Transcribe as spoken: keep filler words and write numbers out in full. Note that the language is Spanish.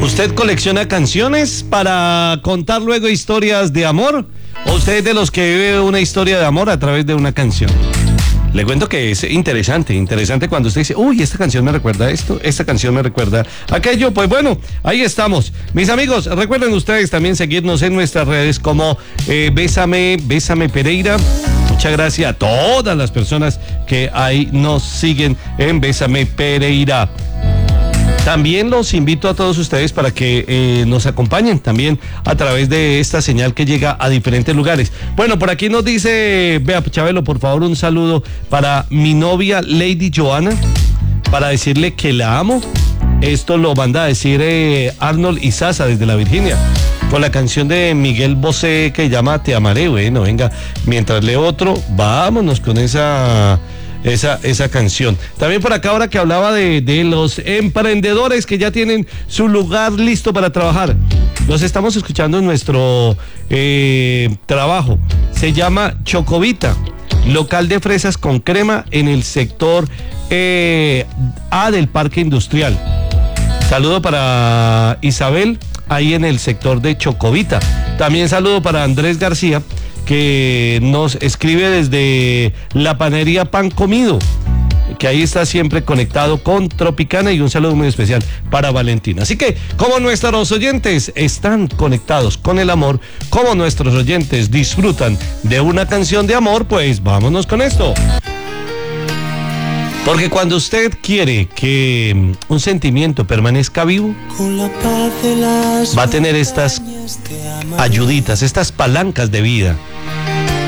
¿Usted colecciona canciones para contar luego historias de amor? ¿O usted es de los que vive una historia de amor a través de una canción? Le cuento que es interesante, interesante cuando usted dice, uy, esta canción me recuerda a esto, esta canción me recuerda a aquello. Pues bueno, ahí estamos. Mis amigos, recuerden ustedes también seguirnos en nuestras redes como eh, Bésame, Bésame Pereira. Muchas gracias a todas las personas que ahí nos siguen en Bésame Pereira. También los invito a todos ustedes para que eh, nos acompañen también a través de esta señal que llega a diferentes lugares. Bueno, por aquí nos dice, vea, Chabelo, por favor, un saludo para mi novia Lady Joana, para decirle que la amo. Esto lo manda a decir eh, Arnold Izaza desde la Virginia, con la canción de Miguel Bosé que llama Te amaré. Bueno, venga, mientras leo otro, vámonos con esa... Esa, esa canción. También por acá, ahora que hablaba de, de los emprendedores que ya tienen su lugar listo para trabajar. Los estamos escuchando en nuestro eh, trabajo. Se llama Chocovita, local de fresas con crema en el sector eh, A del Parque Industrial. Saludo para Isabel, ahí en el sector de Chocovita. También saludo para Andrés García, que nos escribe desde la panería Pan Comido, que ahí está siempre conectado con Tropicana, y un saludo muy especial para Valentina. Así que, como nuestros oyentes están conectados con el amor, como nuestros oyentes disfrutan de una canción de amor, pues vámonos con esto. Porque cuando usted quiere que un sentimiento permanezca vivo, va a tener estas ayuditas, estas palancas de vida.